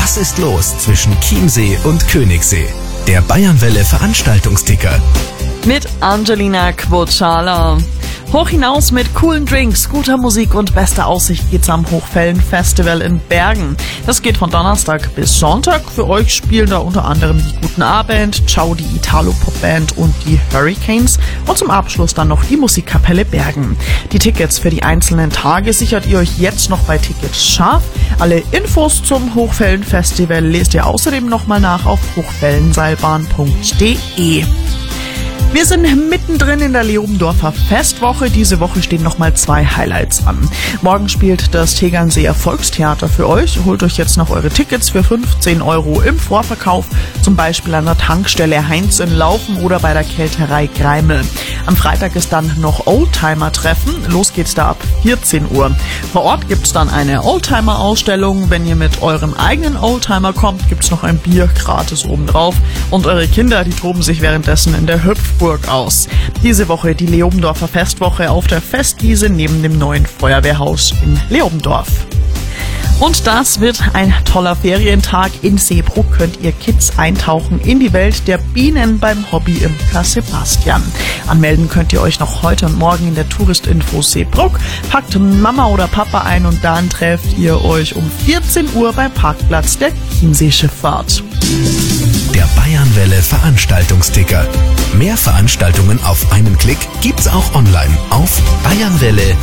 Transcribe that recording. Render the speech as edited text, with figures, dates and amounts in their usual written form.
Was ist los zwischen Chiemsee und Königssee? Der Bayernwelle Veranstaltungsticker. Mit Angelina Quocala. Hoch hinaus mit coolen Drinks, guter Musik und bester Aussicht geht's am Hochfällen-Festival in Bergen. Das geht von Donnerstag bis Sonntag. Für euch spielen da unter anderem die Guten Abend, Ciao, die Italo-Pop-Band und die Hurricanes und zum Abschluss dann noch die Musikkapelle Bergen. Die Tickets für die einzelnen Tage sichert ihr euch jetzt noch bei Tickets scharf. Alle Infos zum Hochfällen-Festival lest ihr außerdem nochmal nach auf hochwellenseilbahn.de. Wir sind mittendrin in der Leobendorfer Festwoche. Diese Woche stehen nochmal 2 Highlights an. Morgen spielt das Tegernseer Volkstheater für euch. Holt euch jetzt noch eure Tickets für 15 € im Vorverkauf, zum Beispiel an der Tankstelle Heinz in Laufen oder bei der Kälterei Greimel. Am Freitag ist dann noch Oldtimer-Treffen. Los geht's da ab 14 Uhr. Vor Ort gibt's dann eine Oldtimer-Ausstellung. Wenn ihr mit eurem eigenen Oldtimer kommt, gibt's noch ein Bier gratis obendrauf. Und eure Kinder, die toben sich währenddessen in der Hüpfburg aus. Diese Woche die Leobendorfer Festwoche auf der Festwiese neben dem neuen Feuerwehrhaus in Leobendorf. Und das wird ein toller Ferientag. In Seebruck könnt ihr Kids eintauchen in die Welt der Bienen beim Hobbyimker Sebastian. Anmelden könnt ihr euch noch heute und morgen in der Touristinfo Seebruck. Packt Mama oder Papa ein und dann trefft ihr euch um 14 Uhr beim Parkplatz der Chiemsee-Schifffahrt. Der Bayernwelle Veranstaltungsticker. Mehr Veranstaltungen auf einen Klick gibt's auch online auf bayernwelle.at.